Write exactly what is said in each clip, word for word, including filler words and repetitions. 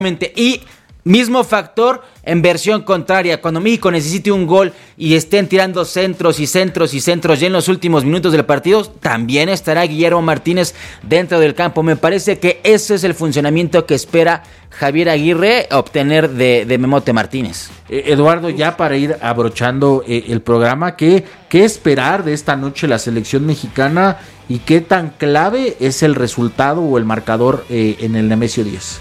Y mismo factor en versión contraria, cuando México necesite un gol y estén tirando centros y centros y centros ya en los últimos minutos del partido, también estará Guillermo Martínez dentro del campo. Me parece que ese es el funcionamiento que espera Javier Aguirre obtener de, de Memote Martínez. Eh, Eduardo, ya para ir abrochando eh, el programa, ¿qué, ¿qué esperar de esta noche la selección mexicana y qué tan clave es el resultado o el marcador eh, en el Nemesio diez?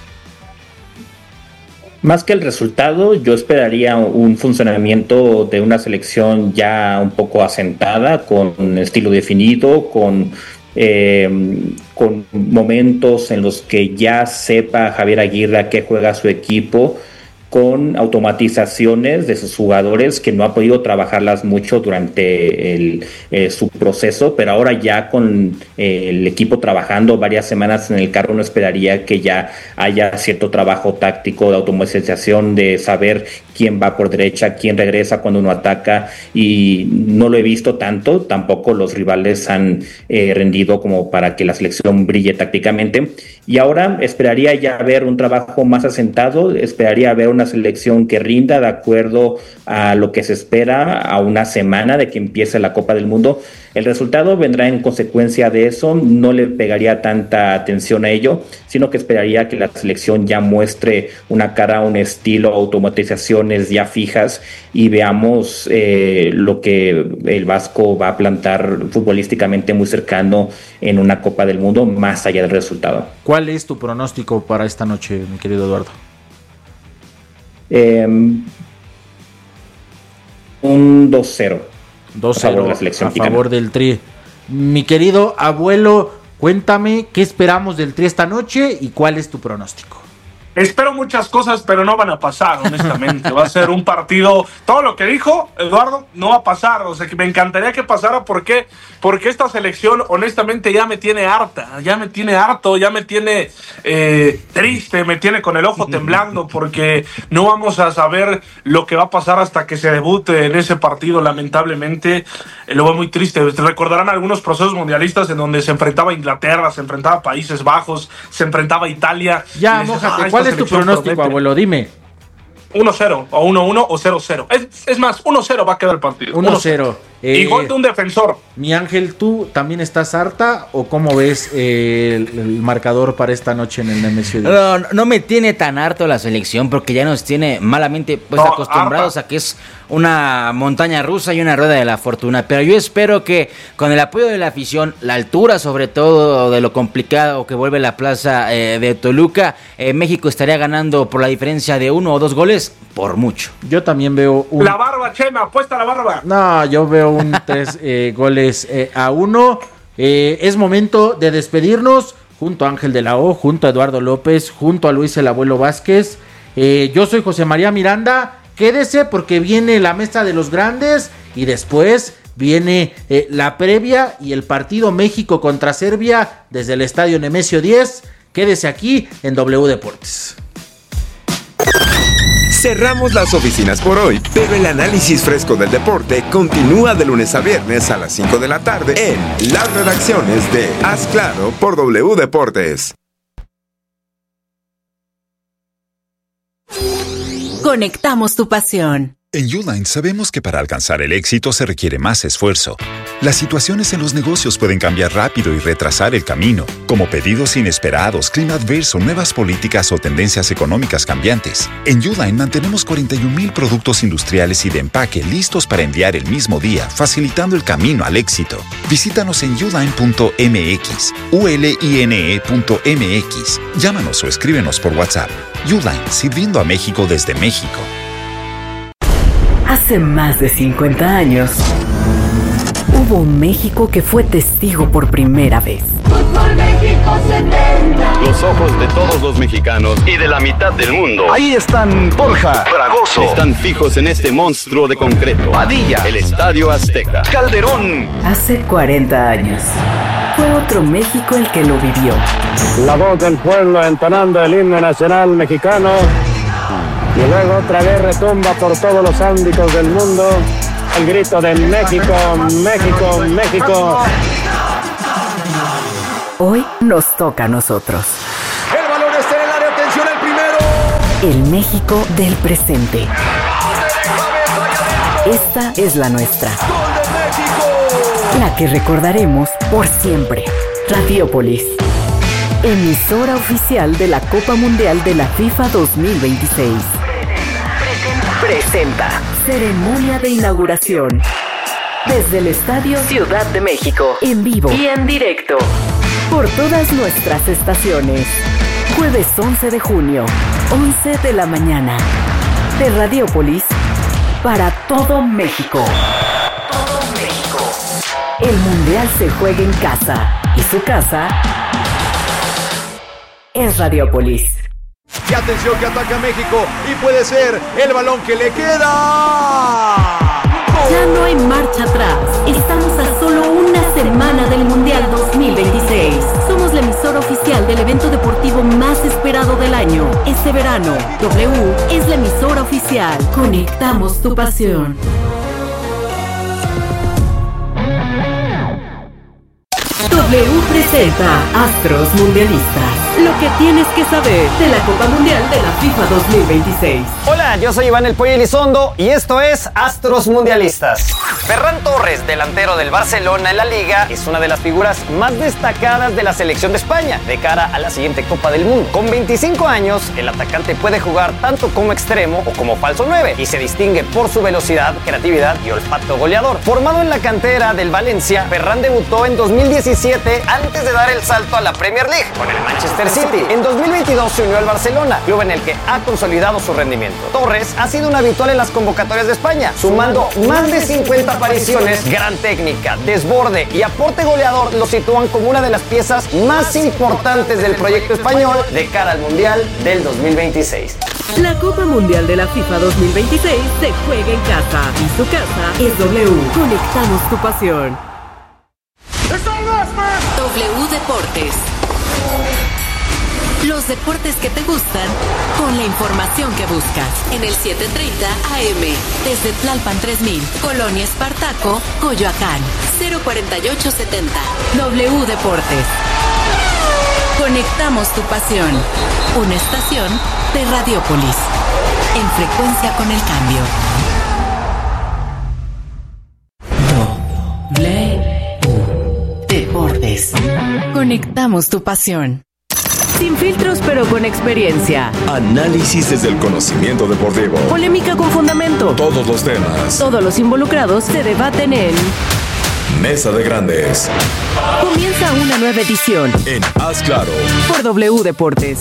Más que el resultado, yo esperaría un funcionamiento de una selección ya un poco asentada, con estilo definido, con, eh, con momentos en los que ya sepa Javier Aguirre a qué juega su equipo, con automatizaciones de sus jugadores que no ha podido trabajarlas mucho durante el, eh, su proceso, pero ahora ya con eh, el equipo trabajando varias semanas en el carro, no esperaría que ya haya cierto trabajo táctico de automatización, de saber quién va por derecha, quién regresa cuando uno ataca, y no lo he visto tanto. Tampoco los rivales han eh, rendido como para que la selección brille tácticamente, y ahora esperaría ya ver un trabajo más asentado, esperaría ver una selección que rinda de acuerdo a lo que se espera a una semana de que empiece la Copa del Mundo. El resultado vendrá en consecuencia de eso, no le pegaría tanta atención a ello, sino que esperaría que la selección ya muestre una cara, un estilo, automatizaciones ya fijas, y veamos eh, lo que el Vasco va a plantar futbolísticamente muy cercano en una Copa del Mundo, más allá del resultado. ¿Cuál es tu pronóstico para esta noche, mi querido Eduardo? Eh, un dos cero. dos cero a favor, de la selección a favor del Tri. Mi querido abuelo, cuéntame qué esperamos del Tri esta noche y cuál es tu pronóstico. Espero muchas cosas, pero no van a pasar, honestamente. Va a ser un partido, todo lo que dijo Eduardo no va a pasar. O sea, que me encantaría que pasara. ¿Por qué? Porque esta selección, honestamente, ya me tiene harta, ya me tiene harto, ya me tiene eh, triste, me tiene con el ojo temblando, porque no vamos a saber lo que va a pasar hasta que se debute en ese partido, lamentablemente. Eh, lo veo muy triste. Recordarán algunos procesos mundialistas en donde se enfrentaba a Inglaterra, se enfrentaba a Países Bajos, se enfrentaba a Italia. Ya, mójate, ¿cuál es tu pronóstico, promete. abuelo? Dime. uno cero, o uno uno, o cero cero. Es, es más, uno cero va a quedar el partido. uno cero. Eh, y gol de un defensor. Mi Ángel, ¿tú también estás harta o cómo ves eh, el, el marcador para esta noche en el Nemesio? No, no me tiene tan harto la selección, porque ya nos tiene malamente pues, no, acostumbrados harta. a que es una montaña rusa y una rueda de la fortuna. Pero yo espero que con el apoyo de la afición, la altura sobre todo de lo complicado que vuelve la plaza eh, de Toluca, eh, México estaría ganando por la diferencia de uno o dos goles por mucho. Yo también veo un... La barba, Chema, apuesta la barba. No, yo veo un tres eh, goles eh, a uno. Eh, es momento de despedirnos junto a Ángel de la O, junto a Eduardo López, junto a Luis el Abuelo Vázquez. Eh, yo soy José María Miranda. Quédese porque viene la mesa de los grandes y después viene eh, la previa y el partido México contra Serbia desde el estadio Nemesio diez. Quédese aquí en W Deportes. Cerramos las oficinas por hoy, pero el análisis fresco del deporte continúa de lunes a viernes a las cinco de la tarde en las redacciones de Haz Claro por W Deportes. Conectamos tu pasión. En Uline sabemos que para alcanzar el éxito se requiere más esfuerzo. Las situaciones en los negocios pueden cambiar rápido y retrasar el camino, como pedidos inesperados, clima adverso, nuevas políticas o tendencias económicas cambiantes. En Uline mantenemos cuarenta y un mil productos industriales y de empaque listos para enviar el mismo día, facilitando el camino al éxito. Visítanos en uline punto m x, u l i n e punto m x. Llámanos o escríbenos por WhatsApp. Uline, sirviendo a México desde México. Hace más de cincuenta años, hubo un México que fue testigo por primera vez. Fútbol México setenta. Los ojos de todos los mexicanos y de la mitad del mundo. Ahí están Borja, Fragoso. Están fijos en este monstruo de concreto. Padilla. El Estadio Azteca. Calderón. Hace cuarenta años, fue otro México el que lo vivió. La voz del pueblo entonando el himno nacional mexicano. Y luego otra vez retumba por todos los ámbitos del mundo el grito de México, México, México. Hoy nos toca a nosotros. El balón está en el área, atención al primero. El México del presente. Esta es la nuestra. La que recordaremos por siempre. Radiópolis, emisora oficial de la Copa Mundial de la FIFA dos mil veintiséis. Presenta ceremonia de inauguración desde el Estadio Ciudad de México, en vivo y en directo por todas nuestras estaciones. Jueves once de junio, once de la mañana, de Radiópolis para todo México. Todo México. El Mundial se juega en casa y su casa es Radiópolis. Y atención que ataca México y puede ser el balón que le queda. Ya no hay marcha atrás. Estamos a solo una semana del Mundial dos mil veintiséis. Somos la emisora oficial del evento deportivo más esperado del año. Este verano, W es la emisora oficial. Conectamos tu pasión. W presenta Astros Mundialistas. Lo que tienes que saber de la Copa Mundial de la FIFA dos mil veintiséis. Hola, yo soy Iván El Pollo Elizondo y esto es Astros Mundialistas. Ferran Torres, delantero del Barcelona en la Liga, es una de las figuras más destacadas de la selección de España de cara a la siguiente Copa del Mundo. Con veinticinco años, el atacante puede jugar tanto como extremo o como falso nueve y se distingue por su velocidad, creatividad y olfato goleador. Formado en la cantera del Valencia, Ferran debutó en dos mil diecisiete antes de dar el salto a la Premier League con el Manchester City. En dos mil veintidós se unió al Barcelona, club en el que ha consolidado su rendimiento. Torres ha sido un habitual en las convocatorias de España, sumando más de cincuenta apariciones. Gran técnica, desborde y aporte goleador lo sitúan como una de las piezas más importantes del proyecto español de cara al Mundial del dos mil veintiséis. La Copa Mundial de la FIFA dos mil veintiséis se juega en casa y su casa es W. Conectamos tu pasión. W Deportes. Los deportes que te gustan con la información que buscas. En el setecientos treinta A M. Desde Tlalpan tres mil, Colonia Espartaco, Coyoacán. cero cuarenta y ocho setenta. W Deportes. Conectamos tu pasión. Una estación de Radiópolis. En frecuencia con el cambio. W Deportes. Conectamos tu pasión. Sin filtros pero con experiencia. Análisis desde el conocimiento deportivo. Polémica con fundamento. Todos los temas. Todos los involucrados se debaten en Mesa de Grandes. Comienza una nueva edición en Haz Claro por W Deportes.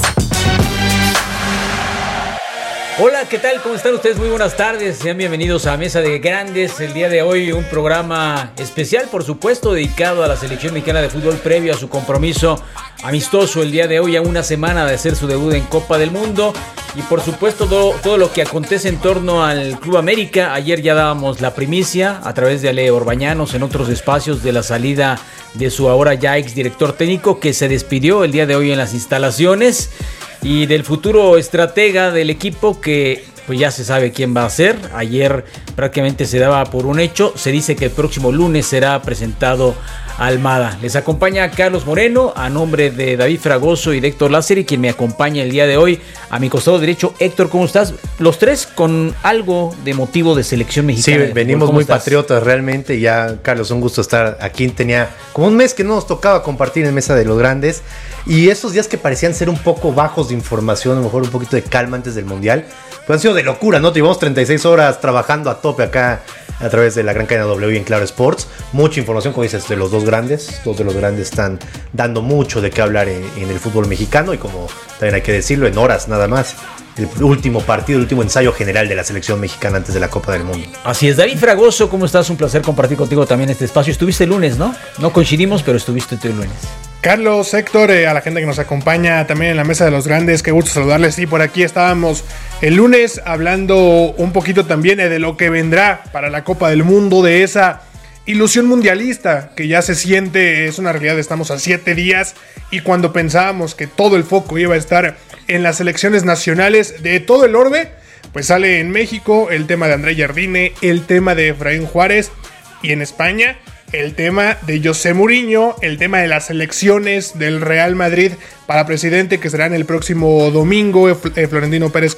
Hola, ¿qué tal? ¿Cómo están ustedes? Muy buenas tardes. Sean bienvenidos a Mesa de Grandes. El día de hoy un programa especial, por supuesto, dedicado a la selección mexicana de fútbol previo a su compromiso amistoso el día de hoy, a una semana de hacer su debut en Copa del Mundo. Y por supuesto todo, todo lo que acontece en torno al Club América. Ayer ya dábamos la primicia a través de Ale Orbañanos en otros espacios de la salida de su ahora ya ex director técnico, que se despidió el día de hoy en las instalaciones, y del futuro estratega del equipo, que pues ya se sabe quién va a ser. Ayer prácticamente se daba por un hecho. Se dice que el próximo lunes será presentado Almada. Les acompaña Carlos Moreno, a nombre de David Fragoso y de Héctor Lázaro, quien me acompaña el día de hoy a mi costado derecho. Héctor, ¿cómo estás? Los tres con algo de motivo de selección mexicana. Sí, venimos muy estás? patriotas realmente. Ya, Carlos, un gusto estar aquí. Tenía como un mes que no nos tocaba compartir en Mesa de los Grandes. Y esos días que parecían ser un poco bajos de información, a lo mejor un poquito de calma antes del Mundial, pues han sido de locura, ¿no? Llevamos treinta y seis horas trabajando a tope acá a través de la gran cadena W en Claro Sports. Mucha información, como dices, de los dos grandes. Dos de los grandes están dando mucho de qué hablar en, en el fútbol mexicano. Y como también hay que decirlo, en horas nada más, el último partido, el último ensayo general de la selección mexicana antes de la Copa del Mundo. Así es. David Fragoso, ¿cómo estás? Un placer compartir contigo también este espacio. Estuviste el lunes, ¿no? No coincidimos, pero estuviste tú el lunes. Carlos, Héctor, eh, a la gente que nos acompaña también en la Mesa de los Grandes, qué gusto saludarles. Sí, por aquí estábamos el lunes hablando un poquito también eh, de lo que vendrá para la Copa del Mundo, de esa ilusión mundialista que ya se siente, es una realidad. Estamos a siete días y cuando pensábamos que todo el foco iba a estar en las selecciones nacionales de todo el orbe, pues sale en México el tema de André Jardine, el tema de Efraín Juárez, y en España el tema de José Mourinho, el tema de las elecciones del Real Madrid para presidente, que serán el próximo domingo. Florentino Pérez